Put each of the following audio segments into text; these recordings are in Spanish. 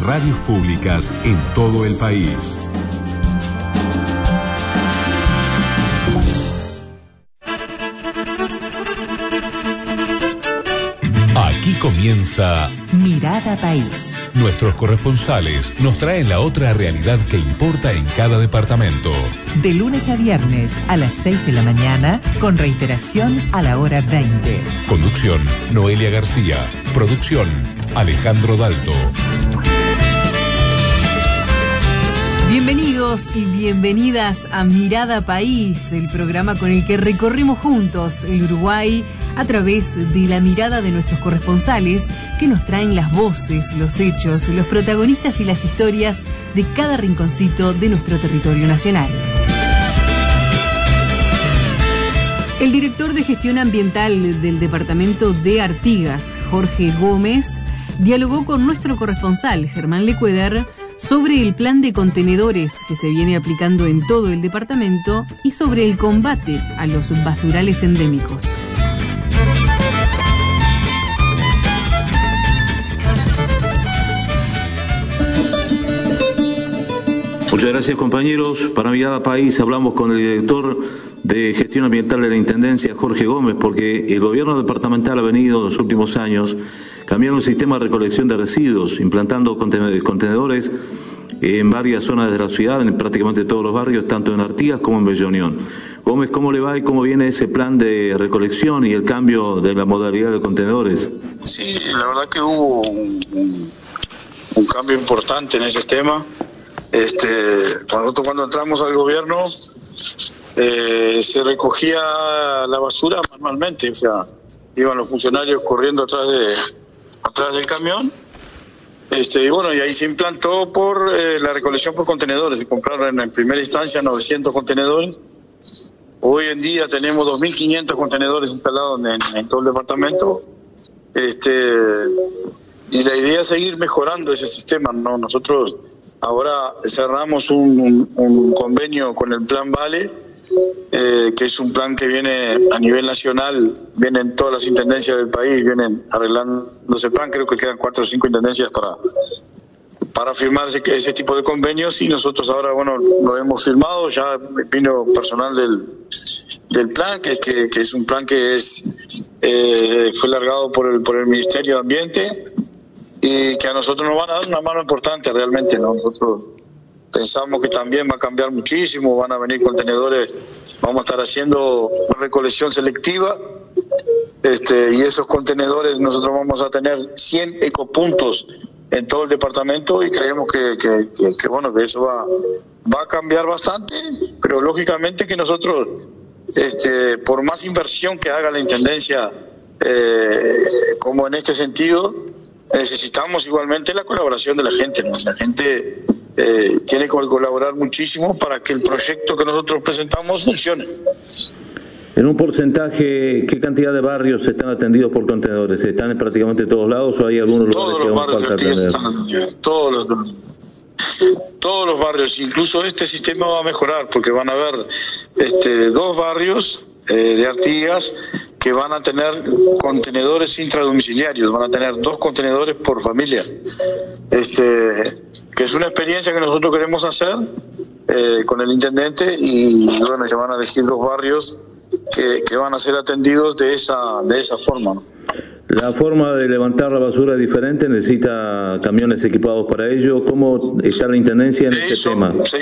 radios públicas en todo el país. Aquí comienza Mirada País. Nuestros corresponsales nos traen la otra realidad que importa en cada departamento. De lunes a viernes a las 6 de la mañana, con reiteración a la hora 20. Conducción, Noelia García. Producción, Alejandro Dalto. Bienvenidos y bienvenidas a Mirada País, el programa con el que recorremos juntos el Uruguay a través de la mirada de nuestros corresponsales que nos traen las voces, los hechos, los protagonistas y las historias de cada rinconcito de nuestro territorio nacional. El director de gestión ambiental del departamento de Artigas, Jorge Gómez, dialogó con nuestro corresponsal, Germán Lecueder, sobre el plan de contenedores que se viene aplicando en todo el departamento y sobre el combate a los basurales endémicos. Muchas gracias, compañeros. Para Mirada País hablamos con el director de gestión ambiental de la Intendencia, Jorge Gómez, porque el gobierno departamental ha venido en los últimos años cambiando el sistema de recolección de residuos, implantando contenedores en varias zonas de la ciudad, en prácticamente todos los barrios, tanto en Artigas como en Bella Unión. Gómez, ¿cómo le va y cómo viene ese plan de recolección y el cambio de la modalidad de contenedores? Sí, la verdad que hubo un cambio importante en ese tema. Nosotros cuando entramos al gobierno se recogía la basura manualmente, o sea, iban los funcionarios corriendo atrás del camión, y bueno, y ahí se implantó por la recolección por contenedores. Se compraron en primera instancia 900 contenedores. Hoy en día tenemos 2.500 contenedores instalados en todo el departamento. Y la idea es seguir mejorando ese sistema, ¿no? Nosotros ahora cerramos un convenio con el Plan Vale, que es un plan que viene a nivel nacional, vienen todas las intendencias del país, vienen arreglando ese plan. Creo que quedan 4 o 5 intendencias para firmar ese tipo de convenios, y nosotros ahora, bueno, lo hemos firmado. Ya vino personal del plan, que es un plan que fue largado por el Ministerio de Ambiente, y que a nosotros nos van a dar una mano importante realmente, ¿no? Nosotros pensamos que también va a cambiar muchísimo, van a venir contenedores, vamos a estar haciendo recolección selectiva, y esos contenedores nosotros vamos a tener 100 ecopuntos en todo el departamento, y creemos que eso va a cambiar bastante, pero lógicamente que nosotros, por más inversión que haga la Intendencia, como en este sentido, necesitamos igualmente la colaboración de la gente, ¿no? La gente tiene que colaborar muchísimo para que el proyecto que nosotros presentamos funcione. En un porcentaje, ¿qué cantidad de barrios están atendidos por contenedores? ¿Están en prácticamente todos lados o hay algunos lugares que aún falta atender? Todos los barrios, incluso este sistema va a mejorar, porque van a haber 2 barrios de Artigas que van a tener contenedores intradomiciliarios, van a tener 2 contenedores por familia, que es una experiencia que nosotros queremos hacer con el intendente, y bueno, se van a elegir 2 barrios que van a ser atendidos de esa forma, ¿no? La forma de levantar la basura es diferente, necesita camiones equipados para ello. ¿Cómo está la intendencia en este tema? Se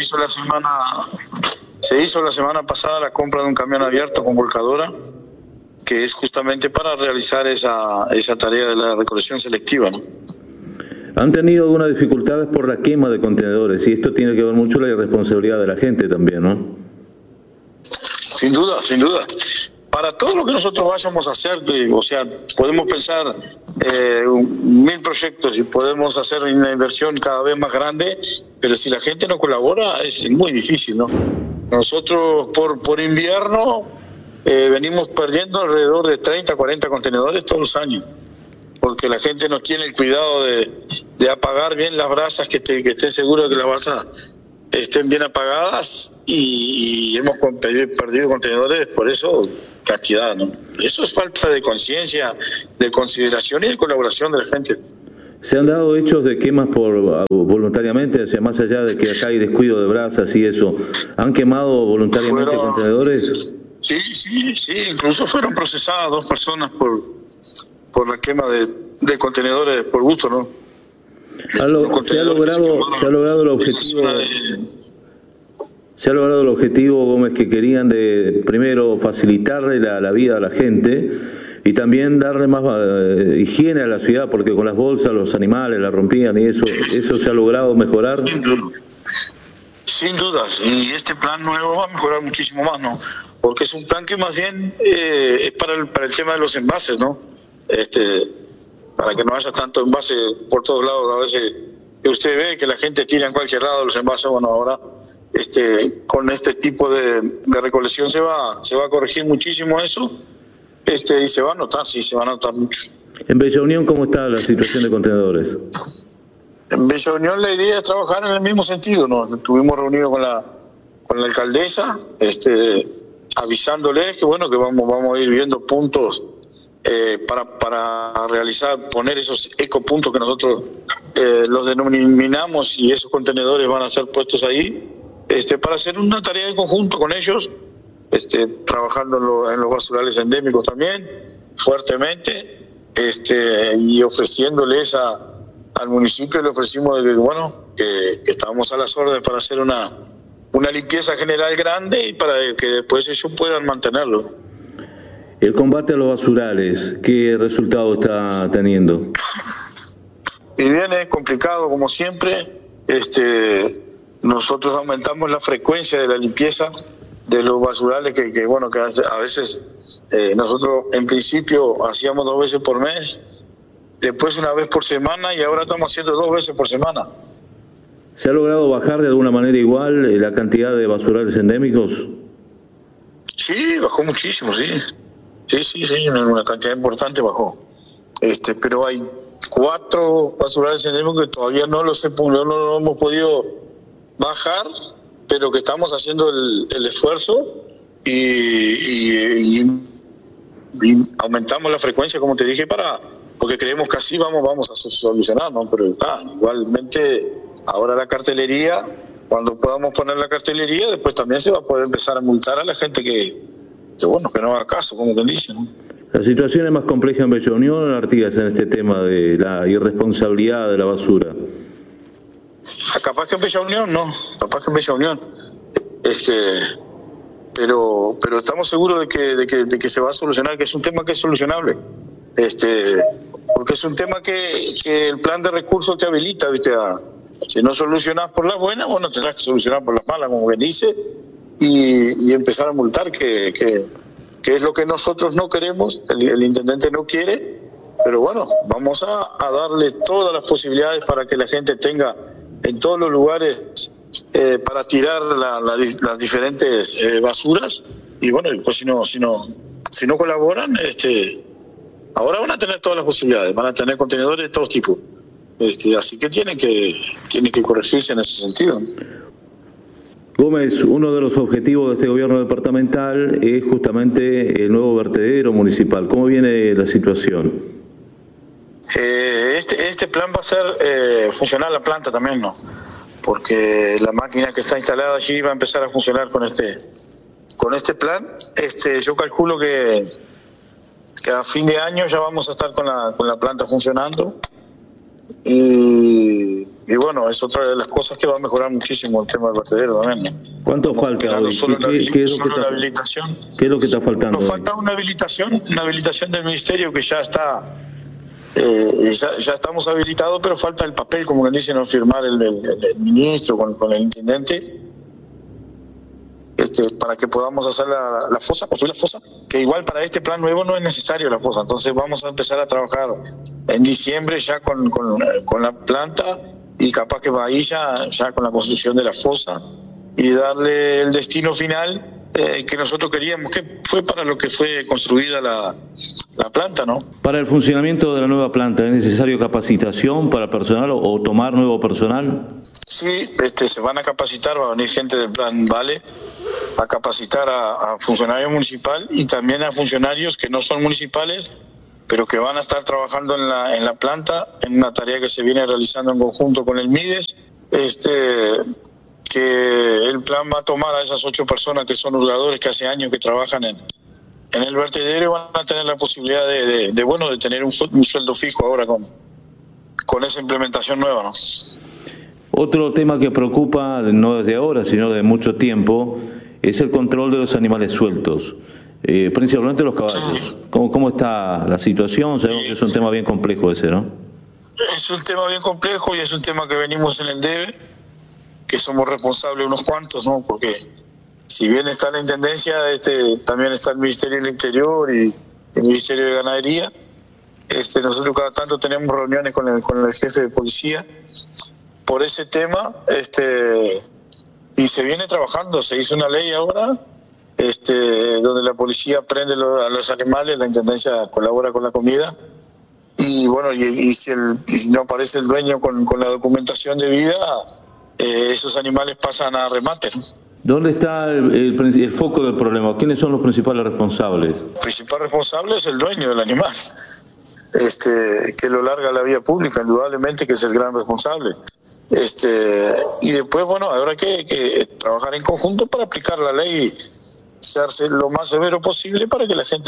hizo la semana pasada la compra de un camión abierto con volcadora, que es justamente para realizar esa tarea de la recolección selectiva, ¿no? ¿Han tenido algunas dificultades por la quema de contenedores? Y esto tiene que ver mucho con la irresponsabilidad de la gente también, ¿no? Sin duda. Para todo lo que nosotros vayamos a hacer, o sea, podemos pensar 1000 proyectos y podemos hacer una inversión cada vez más grande, pero si la gente no colabora es muy difícil, ¿no? Nosotros por invierno venimos perdiendo alrededor de 30, 40 contenedores todos los años, porque la gente no tiene el cuidado de apagar bien las brasas, que esté seguro de que las brasas estén bien apagadas, y hemos perdido contenedores por eso, cantidad, ¿no? Eso es falta de conciencia, de consideración y de colaboración de la gente. ¿Se han dado hechos de quemas voluntariamente? O sea, más allá de que acá hay descuido de brasas y eso, ¿han quemado voluntariamente contenedores? Sí, incluso fueron procesadas 2 personas por la quema de contenedores por gusto, ¿no? Se ha logrado el objetivo. Se ha logrado el objetivo, Gómez, que querían de primero facilitarle la vida a la gente y también darle más higiene a la ciudad, porque con las bolsas los animales la rompían y eso se ha logrado mejorar. Sin dudas, y este plan nuevo va a mejorar muchísimo más, ¿no? Porque es un plan que más bien es para el tema de los envases, ¿no? Para que no haya tanto envase por todos lados. A veces que usted ve que la gente tira en cualquier lado los envases, bueno, ahora con este tipo de recolección se va a corregir muchísimo eso, y se va a notar, se va a notar mucho. En Bella Unión, ¿cómo está la situación de contenedores? En Bella Unión la idea es trabajar en el mismo sentido, ¿no? Estuvimos reunidos con la alcaldesa, avisándoles que bueno, que vamos a ir viendo puntos para poner esos ecopuntos que nosotros los denominamos, y esos contenedores van a ser puestos ahí, para hacer una tarea en conjunto con ellos, trabajando en los basurales endémicos también, fuertemente, y ofreciéndles al municipio, le ofrecimos que estábamos a las órdenes para hacer una limpieza general grande y para que después ellos puedan mantenerlo. El combate a los basurales, ¿qué resultado está teniendo? Y viene complicado como siempre. Nosotros aumentamos la frecuencia de la limpieza de los basurales que a veces nosotros en principio hacíamos 2 veces por mes, después 1 vez por semana, y ahora estamos haciendo 2 veces por semana. ¿Se ha logrado bajar de alguna manera igual la cantidad de basurales endémicos? Sí, bajó muchísimo, sí. Sí, una cantidad importante bajó. Pero hay 4 basurales endémicos que todavía no lo hemos podido bajar, pero que estamos haciendo el esfuerzo y aumentamos la frecuencia, como te dije, porque creemos que así vamos a solucionar, ¿no? Pero igualmente ahora la cartelería, cuando podamos poner la cartelería, después también se va a poder empezar a multar a la gente que no haga caso, como quien dice, ¿no? ¿La situación es más compleja en Bella Unión o en Artigas en este tema de la irresponsabilidad de la basura? Capaz que en Bella Unión, no. Pero estamos seguros de que se va a solucionar, que es un tema que es solucionable. Porque es un tema que el plan de recursos te habilita, ¿viste? Si no solucionas por las buenas, bueno, tendrás que solucionar por las malas, como bien dice, y empezar a multar, que es lo que nosotros no queremos, el intendente no quiere, pero bueno, vamos a darle todas las posibilidades para que la gente tenga en todos los lugares para tirar las diferentes basuras, y bueno, pues si no colaboran, ahora van a tener todas las posibilidades, van a tener contenedores de todos tipos, así que tienen que corregirse en ese sentido. Gómez, uno de los objetivos de este gobierno departamental es justamente el nuevo vertedero municipal. ¿Cómo viene la situación? Este plan va a ser funcionar la planta también, ¿no? Porque la máquina que está instalada allí va a empezar a funcionar con este plan. Yo calculo que a fin de año ya vamos a estar con la planta funcionando. Y bueno, es otra de las cosas que va a mejorar muchísimo el tema del vertedero también, ¿no? ¿Cuánto falta hoy? ¿Qué es lo que está faltando? Nos falta una habilitación del ministerio que ya está, ya estamos habilitados, pero falta el papel, como que dicen, no firmar el ministro con el intendente, para que podamos hacer la fosa, construir la fosa, que igual para este plan nuevo no es necesario la fosa. Entonces vamos a empezar a trabajar en diciembre ya con la planta, y capaz que va ahí ya con la construcción de la fosa, y darle el destino final que nosotros queríamos, que fue para lo que fue construida la planta, ¿no? Para el funcionamiento de la nueva planta, ¿es necesario capacitación para personal o tomar nuevo personal? Sí, se van a capacitar, va a venir gente del plan Vale a capacitar a funcionarios municipales y también a funcionarios que no son municipales, pero que van a estar trabajando en la planta, en una tarea que se viene realizando en conjunto con el MIDES, que el plan va a tomar a esas 8 personas que son hurgadores que hace años que trabajan en el vertedero, y van a tener la posibilidad de tener un sueldo fijo ahora con esa implementación nueva, ¿no? Otro tema que preocupa, no desde ahora, sino de mucho tiempo, es el control de los animales sueltos, principalmente los caballos. ¿Cómo está la situación? Sabemos que es un tema bien complejo ese, ¿no? Es un tema bien complejo y es un tema que venimos en el debe, que somos responsables unos cuantos, ¿no? Porque si bien está la Intendencia, también está el Ministerio del Interior y el Ministerio de Ganadería. Nosotros cada tanto tenemos reuniones con el jefe de policía por ese tema, y se viene trabajando. Se hizo una ley ahora, donde la policía prende a los animales, la Intendencia colabora con la comida, y bueno, y si no aparece el dueño con la documentación de vida, esos animales pasan a remate, ¿no? ¿Dónde está el foco del problema? ¿Quiénes son los principales responsables? El principal responsable es el dueño del animal, que lo larga a la vía pública, indudablemente que es el gran responsable. Y después, bueno, habrá que trabajar en conjunto para aplicar la ley, hacerse lo más severo posible para que la gente,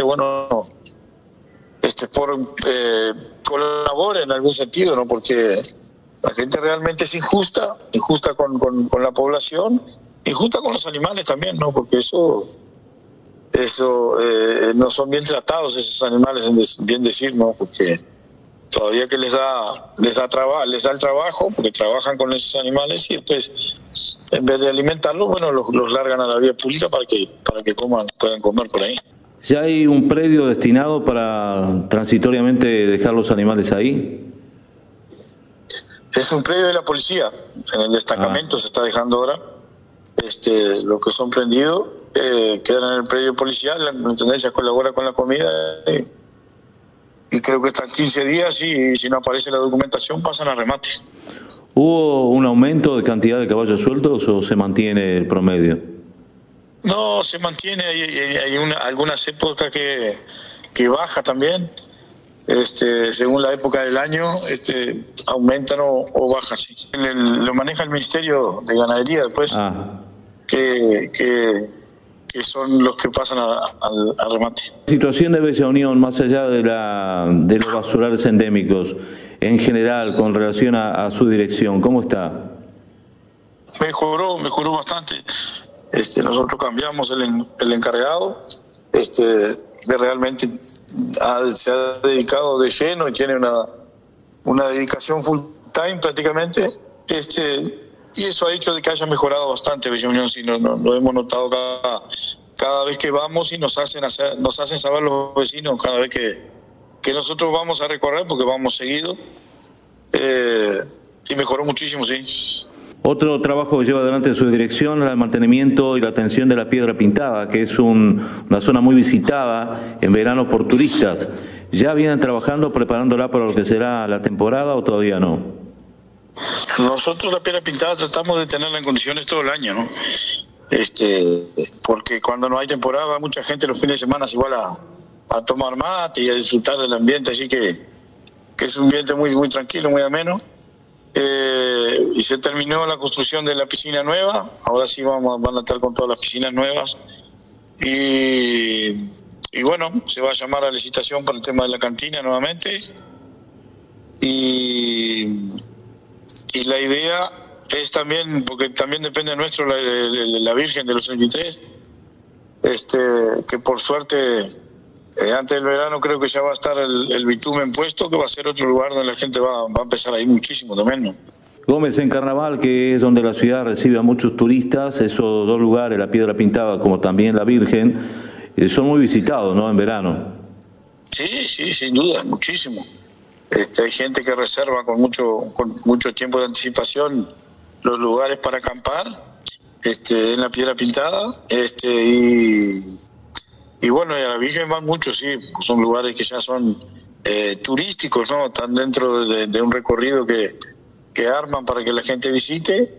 colabore en algún sentido, ¿no? Porque la gente realmente es injusta con la población, injusta con los animales también, ¿no? Porque eso no son bien tratados esos animales, bien decir, ¿no? Porque todavía que les da el trabajo, porque trabajan con esos animales, y después, en vez de alimentarlos, los largan a la vía pública para que puedan comer por ahí. ¿Ya hay un predio destinado para transitoriamente dejar los animales ahí? Es un predio de la policía, en el destacamento se está dejando ahora. Lo que son prendidos quedan en el predio policial, la Intendencia colabora con la comida, y creo que están 15 días, y si no aparece la documentación pasan a remate. ¿Hubo un aumento de cantidad de caballos sueltos o se mantiene el promedio? No, se mantiene, hay algunas épocas que baja también, según la época del año, aumentan o bajan. Sí. Lo maneja el Ministerio de Ganadería después, que son los que pasan al remate. La situación de Bella Unión, más allá de los basurales endémicos, en general, con relación a su dirección, ¿cómo está? Mejoró bastante. Nosotros cambiamos el encargado, realmente se ha dedicado de lleno y tiene una dedicación full time prácticamente, y eso ha hecho de que haya mejorado bastante Bella Unión. Sí, lo hemos notado cada vez que vamos, y nos hacen saber los vecinos cada vez que nosotros vamos a recorrer, porque vamos seguido, y mejoró muchísimo, sí. Otro trabajo que lleva adelante su dirección es el mantenimiento y la atención de la Piedra Pintada, que es una zona muy visitada en verano por turistas. ¿Ya vienen trabajando, preparándola para lo que será la temporada, o todavía no? Nosotros la Piedra Pintada tratamos de tenerla en condiciones todo el año, ¿no? Porque cuando no hay temporada va mucha gente los fines de semana igual a tomar mate y a disfrutar del ambiente, así que es un ambiente muy, muy tranquilo, muy ameno. Y se terminó la construcción de la piscina nueva, ahora sí van a estar con todas las piscinas nuevas, y bueno, se va a llamar a licitación para el tema de la cantina nuevamente, y la idea es también, porque también depende de nuestro, la Virgen de los 33, que por suerte antes del verano creo que ya va a estar el bitumen puesto, que va a ser otro lugar donde la gente va a empezar a ir muchísimo también, ¿no? Gómez, en Carnaval, que es donde la ciudad recibe a muchos turistas, esos dos lugares, la Piedra Pintada como también la Virgen, son muy visitados, ¿no?, en verano. Sí, sin duda, muchísimo. Hay gente que reserva con mucho tiempo de anticipación los lugares para acampar en la Piedra Pintada, y bueno, y a la Virgen van muchos, sí, son lugares que ya son turísticos, ¿no? Están dentro de un recorrido que arman para que la gente visite,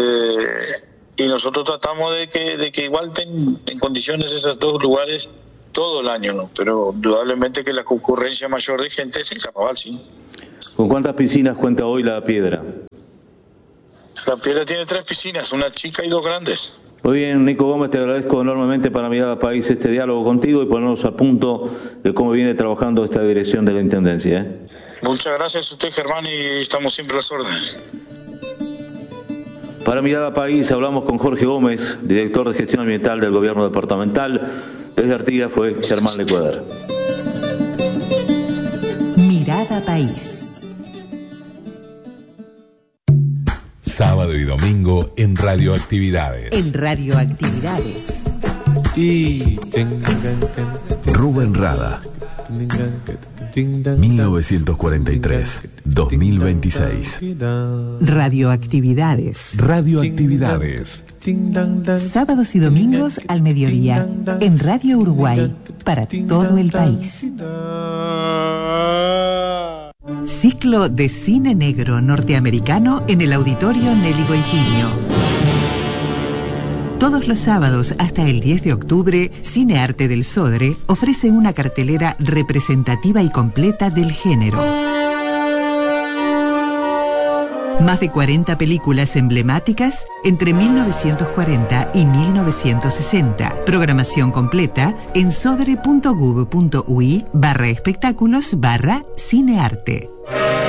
y nosotros tratamos de que igual estén en condiciones esos dos lugares todo el año, ¿no? Pero indudablemente que la concurrencia mayor de gente es el carnaval, sí. ¿Con cuántas piscinas cuenta hoy La Piedra? La Piedra tiene 3 piscinas, una chica y 2 grandes. Muy bien, Nico Gómez, te agradezco enormemente para Mirada País este diálogo contigo y ponernos al punto de cómo viene trabajando esta dirección de la Intendencia. Muchas gracias a usted, Germán, y estamos siempre a las órdenes. Para Mirada País hablamos con Jorge Gómez, director de Gestión Ambiental del Gobierno Departamental. Desde Artigas fue Germán Lecueder. Mirada País. Sábado y domingo en Radioactividades. En Radioactividades. Rubén Rada, 1943-2026. Radioactividades. Radioactividades. Sábados y domingos al mediodía. En Radio Uruguay. Para todo el país. Ciclo de cine negro norteamericano en el Auditorio Nelly Goitiño. Todos los sábados hasta el 10 de octubre, Cinearte del Sodre ofrece una cartelera representativa y completa del género. Más de 40 películas emblemáticas entre 1940 y 1960. Programación completa en sodre.gov.ui/espectáculos/cinearte.